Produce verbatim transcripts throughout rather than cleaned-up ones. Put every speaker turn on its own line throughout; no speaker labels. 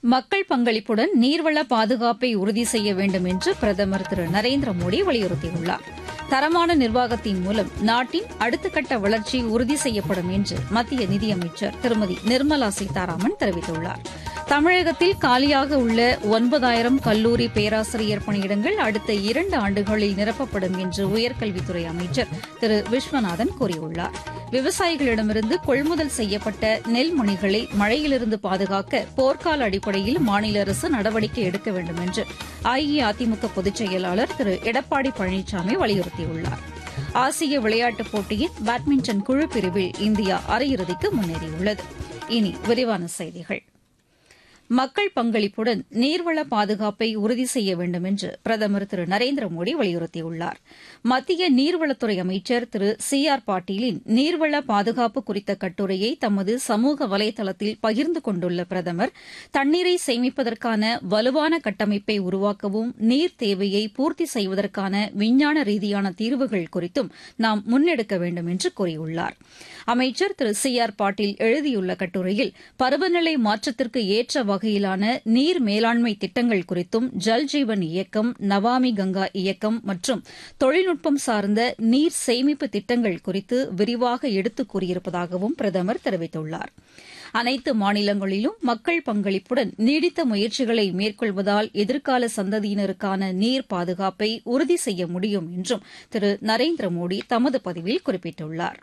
மக்கள் பங்களிப்புடன் நீர்வள பாதுகாப்பை உறுதி செய்ய வேண்டும் என்று பிரதமர் திரு நரேந்திர மோடி வலியுறுத்தியுள்ளார். தரமான நிர்வாகத்தின் மூலம் நாட்டின் அடுத்த கட்ட வளர்ச்சி உறுதி செய்யப்படும் என்று மத்திய நிதியமைச்சர் திருமதி நிர்மலா சீதாராமன் தெரிவித்துள்ளார். தமிழகத்தில் காலியாக உள்ள ஒன்பதாயிரம் கல்லூரி பேராசிரியர் பணியிடங்கள் அடுத்த இரண்டு ஆண்டுகளில் நிரப்பப்படும் என்று உயர்கல்வித்துறை அமைச்சர் திரு விஸ்வநாதன் கூறியுள்ளார். விவசாயிகளிடமிருந்து கொள்முதல் செய்யப்பட்ட நெல் மணிகளை மழையிலிருந்து பாதுகாக்க போர்க்கால அடிப்படையில் மாநில அரசு நடவடிக்கை எடுக்க வேண்டும் என்று அஇஅதிமுக பொதுச் செயலாளர் திரு எடப்பாடி பழனிசாமி வலியுறுத்தியுள்ளார். ஆசிய விளையாட்டுப் போட்டியின் பேட்மிண்டன் குழு பிரிவில் இந்தியா அரையிறுதிக்கு முன்னேறியுள்ளது. இனி விரிவான செய்திகள். மக்கள் பங்களிப்புடன் நீர்வள பாதுகாப்பை உறுதி செய்ய வேண்டும் என்று பிரதமர் திரு நரேந்திர மோடி வலியுறுத்தியுள்ளார். மத்திய நீர்வளத்துறை அமைச்சர் திரு சி ஆர் பாட்டீலின் நீர்வள பாதுகாப்பு குறித்த கட்டுரையை தமது சமூக வலைதளத்தில் பகிர்ந்து கொண்டுள்ள பிரதமர், தண்ணீரை சேமிப்பதற்கான வலுவான கட்டமைப்பை உருவாக்கவும் நீர் தேவையை பூர்த்தி செய்வதற்கான விஞ்ஞான ரீதியான தீர்வுகள் குறித்தும் நாம் முன்னெடுக்க வேண்டும் என்று கூறியுள்ளார். அமைச்சர் திரு சி ஆர் பாட்டீல் எழுதியுள்ள கட்டுரையில் பருவநிலை மாற்றத்திற்கு ஏற்ற வகையிலான நீர் மேலாண்மை திட்டங்கள் குறித்தும் ஜல் ஜீவன் இயக்கம், நமாமி கங்கா இயக்கம் மற்றும் தொழில்நுட்பம் சார்ந்த நீர் சேமிப்பு திட்டங்கள் குறித்து விரிவாக எடுத்துக் கூறியிருப்பதாகவும் பிரதமர் தெரிவித்துள்ளார். அனைத்து மாநிலங்களிலும் மக்கள் பங்களிப்புடன் நீடித்த முயற்சிகளை மேற்கொள்வதால் எதிர்கால சந்ததியினருக்கான நீர் பாதுகாப்பை உறுதி செய்ய முடியும் என்றும் திரு நரேந்திர மோடி தமது பதிவில் குறிப்பிட்டுள்ளார்.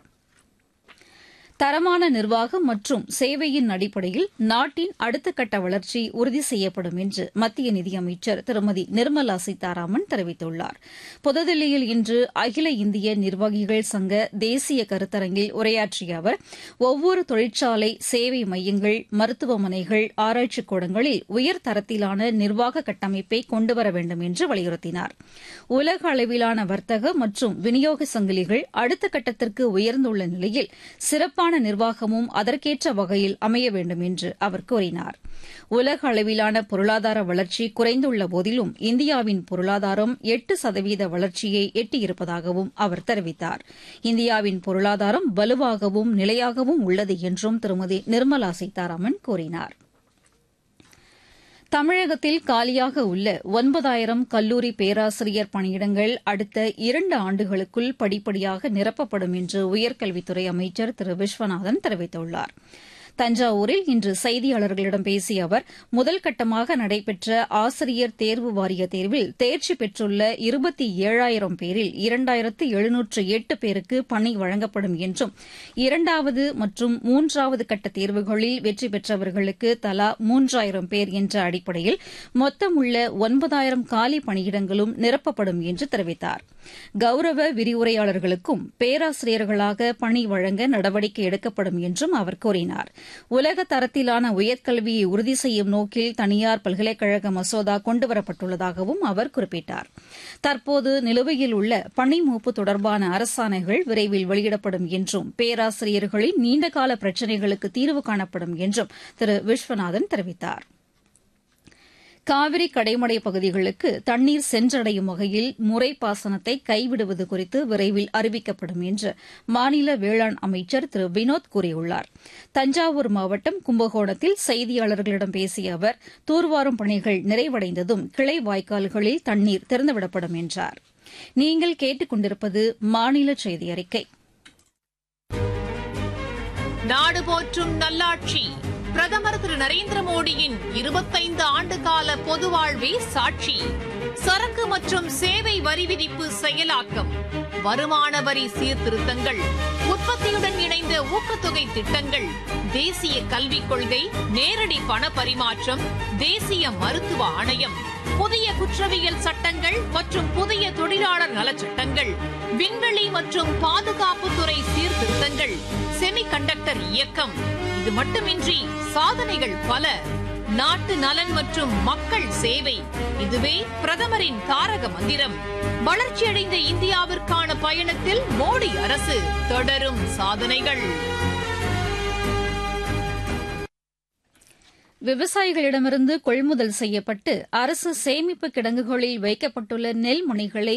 தரமான நிர்வாகம் மற்றும் சேவையின் அடிப்படையில் நாட்டின் அடுத்த கட்ட வளர்ச்சி உறுதி செய்யப்படும் என்று மத்திய நிதியமைச்சர் திருமதி நிர்மலா சீதாராமன் தெரிவித்துள்ளார். புதுதில்லியில் இன்று அகில இந்திய நிர்வாகிகள் சங்க தேசிய கருத்தரங்கில் உரையாற்றிய அவர், ஒவ்வொரு தொழிற்சாலை, சேவை மையங்கள், மருத்துவமனைகள், ஆராய்ச்சிக் கூடங்களில் உயர்தரத்திலான நிர்வாக கட்டமைப்பை கொண்டுவர வேண்டும் என்று வலியுறுத்தினார். உலக அளவிலான வர்த்தக மற்றும் விநியோக சங்கிலிகள் அடுத்த கட்டத்திற்கு உயர்ந்துள்ள நிலையில் சிறப்பான நிர்வாகமும் அதற்கேற்ற வகையில் அமைய வேண்டும் என்று அவர் கூறினார். உலக அளவிலான பொருளாதார வளர்ச்சி குறைந்துள்ள போதிலும் இந்தியாவின் பொருளாதாரம் எட்டு சதவீத வளர்ச்சியை எட்டியிருப்பதாகவும் அவர் தெரிவித்தார். இந்தியாவின் பொருளாதாரம் வலுவாகவும் நிலையாகவும் உள்ளது என்றும் திருமதி நிர்மலா சீதாராமன் கூறினார். தமிழகத்தில் காலியாக உள்ள ஒன்பதாயிரம் கல்லூரி பேராசிரியர் பணியிடங்கள் அடுத்த இரண்டு ஆண்டுகளுக்குள் படிப்படியாக நிரப்பப்படும் என்று உயர்கல்வித்துறை அமைச்சர் திரு விஸ்வநாதன் தெரிவித்துள்ளார். தஞ்சாவூரில் இன்று செய்தியாளர்களிடம் பேசிய அவர், முதல் கட்டமாக நடைபெற்ற ஆசிரியர் தேர்வு வாரிய தேர்வில் தேர்ச்சி பெற்றுள்ள இருபத்தி ஏழாயிரம் பேரில் இரண்டாயிரத்து எழுநூற்று எட்டு பேருக்கு பணி வழங்கப்படும் என்றும், இரண்டாவது மற்றும் மூன்றாவது கட்ட தேர்வுகளில் வெற்றி பெற்றவர்களுக்கு தலா மூன்றாயிரம் பேர் என்ற அடிப்படையில் மொத்தம் உள்ள ஒன்பதாயிரம் காலி பணியிடங்களும் நிரப்பப்படும் என்று தெரிவித்தார். கௌரவ விரிவுரையாளர்களுக்கும் பேராசிரியர்களாக பணி வழங்க நடவடிக்கை எடுக்கப்படும் என்றும் அவர் கூறினார். உலக தரத்திலான உயர்கல்வியை உறுதி செய்யும் நோக்கில் தனியார் பல்கலைக்கழக மசோதா கொண்டுவரப்பட்டுள்ளதாகவும் அவர் குறிப்பிட்டார். தற்போது நிலுவையில் உள்ள பணி மூப்பு தொடர்பான அரசாணைகள் விரைவில் வெளியிடப்படும் என்றும், பேராசிரியர்களின் நீண்டகால பிரச்சினைகளுக்கு தீர்வு காணப்படும் என்றும் திரு விஸ்வநாதன் தெரிவித்தார். காவிரி கடைமடை பகுதிகளுக்கு தண்ணீர் சென்றடையும் வகையில் முறைப்பாசனத்தை கைவிடுவது குறித்து விரைவில் அறிவிக்கப்படும் என்று மாநில வேளாண் அமைச்சர் திரு வினோத் கூறியுள்ளார். தஞ்சாவூர் மாவட்டம் கும்பகோணத்தில் செய்தியாளர்களிடம் பேசிய அவர், தூர்வாரும் பணிகள் நிறைவடைந்ததும் கிளை வாய்க்கால்களில் தண்ணீர் திறந்துவிடப்படும் என்றார். நீங்கள் கேட்டுக் கொண்டிருப்பது மாநில செய்தி அறிக்கை.
நாடு போற்றும் நல்லாட்சி பிரதமர் திரு நரேந்திர மோடியின் இருபத்தைந்து ஆண்டு கால பொது வாழ்வே சாட்சி. சரக்கு மற்றும் சேவை வரி விதிப்பு செயலாக்கம், வருமான வரி சீர்திருத்தங்கள், உற்பத்தியுடன் இணைந்த ஊக்கத்தொகை திட்டங்கள், தேசிய கல்விக் கொள்கை, நேரடி பண பரிமாற்றம், தேசிய மருத்துவ ஆணையம், புதிய குற்றவியல் சட்டங்கள் மற்றும் புதிய தொழிலாளர் நலச்சட்டங்கள், விண்வெளி மற்றும் பாதுகாப்புத்துறை சீர்திருத்தங்கள், செமிகண்டக்டர் இயக்கம். இது மட்டுமின்றி சாதனைகள் பல. நாட்டு நலன் மற்றும் மக்கள் சேவை, இதுவே பிரதமரின் தாரக மந்திரம். வளர்ச்சியடைந்த இந்தியாவிற்கான பயணத்தில் மோடி அரசு தொடரும் சாதனைகள்.
விவசாயிகளிடமிருந்து கொள்முதல் செய்யப்பட்டு அரசு சேமிப்பு கிடங்குகளில் வைக்கப்பட்டுள்ள நெல் மணிகளை